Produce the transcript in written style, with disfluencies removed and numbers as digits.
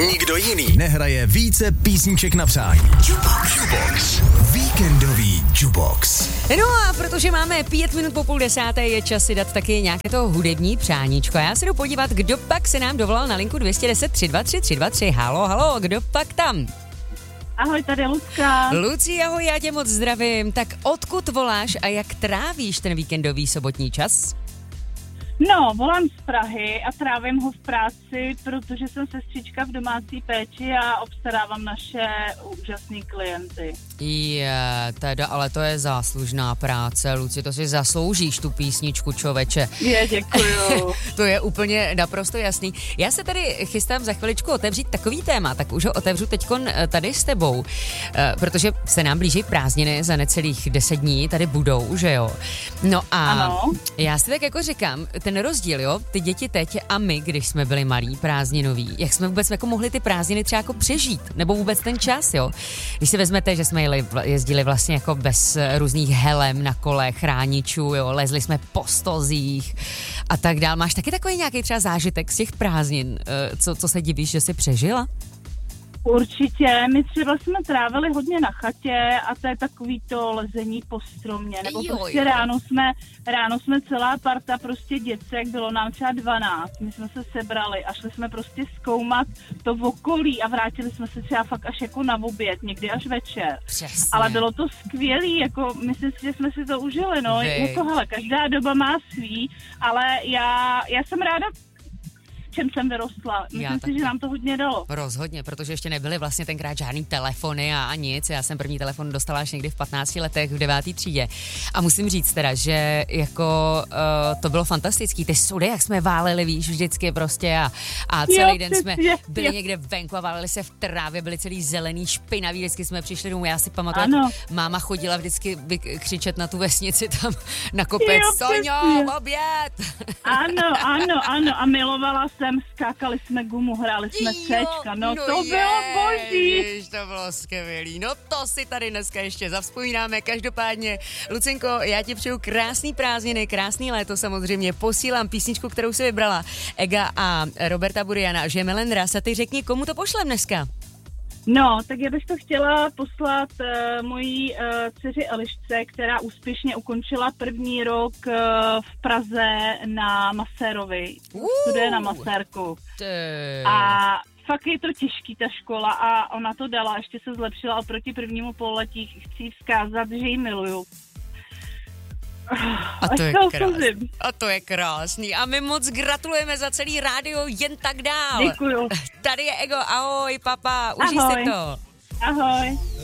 Nikdo jiný nehraje více písniček na přání. Jukebox. Víkendový Jukebox. No a protože máme 5 minut po 9:30, je čas si dát taky nějaké to hudební přáníčko. Já se jdu podívat, kdo pak se nám dovolal na linku 210 323 323. Halo, kdo pak tam? Ahoj, tady Lucka. Luci, ahoj, já tě moc zdravím. Tak odkud voláš a jak trávíš ten víkendový sobotní čas? No, volám z Prahy a trávím ho v práci, protože jsem sestřička v domácí péči a obstarávám naše úžasný klienty. Teda, ale to je záslužná práce, Luci, to si zasloužíš tu písničku, čověče. Děkuju. To je úplně naprosto jasný. Já se tady chystám za chviličku otevřít takový téma, tak už ho otevřu teďkon tady s tebou, protože se nám blíží prázdniny, za necelých 10 dní tady budou, že jo? No a ano. Já si tak jako říkám, ten rozdíl, jo, ty děti teď a my, když jsme byli malí, prázdninoví, jak jsme vůbec jako mohli ty prázdniny třeba jako přežít, nebo vůbec ten čas, jo? Když si vezmete, že jsme jezdili vlastně jako bez různých helem na kole, chráničů, jo, lezli jsme po stozích a tak dál. Máš taky takový nějaký třeba zážitek z těch prázdnin, co se divíš, že jsi přežila? Určitě, my třeba jsme trávili hodně na chatě a to je takový to lezení po stromě, nebo prostě ráno jsme celá parta prostě děcek, bylo nám třeba 12, my jsme se sebrali a šli jsme prostě zkoumat to v okolí a vrátili jsme se třeba fakt až jako na oběd, někdy až večer. Přesně. Ale bylo to skvělý, jako myslím si, že jsme si to užili, no, jako hele, každá doba má svý, ale já jsem ráda, čem jsem vyrostla. Myslím si, že nám to hodně dalo. Rozhodně, protože ještě nebyly vlastně tenkrát žádný telefony a nic. Já jsem první telefon dostala až někdy v 15 letech v 9. třídě. A musím říct teda, že jako to bylo fantastický. Ty sudy, jak jsme váleli, víš, vždycky prostě a celý den jsme byli někde venku a váleli se v trávě, byli celý zelený, špinavý, vždycky jsme přišli domů. Já si pamatuju, jak máma chodila vždycky křičet na tu vesnici tam na kopec. Soňo, oběd! Ano, a milovala skákali jsme gumu, hráli jsme Cčka, no to bylo boží. To bylo skvělý, no to si tady dneska ještě zavzpomínáme. Každopádně, Lucinko, já ti přeju krásný prázdniny, krásný léto samozřejmě, posílám písničku, kterou si vybrala Ega a Roberta Buriana, že Melendras, a ty řekni, komu to pošlem dneska? No, tak já bych to chtěla poslat mojí dceři Elišce, která úspěšně ukončila první rok v Praze na Masérovi. Studuje na Masérku. A fakt je to těžký, ta škola, a ona to dala, ještě se zlepšila oproti prvnímu pololetí. Chci jí vzkázat, že ji miluju. A to je krásný. A my moc gratulujeme za celý rádio Jen tak dál. Děkuju. Tady je Ego, ahoj, papa, užij si to. Ahoj.